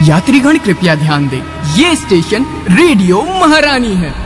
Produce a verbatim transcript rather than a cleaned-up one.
यात्रीगण कृपया ध्यान दें, ये स्टेशन रेडियो महारानी है।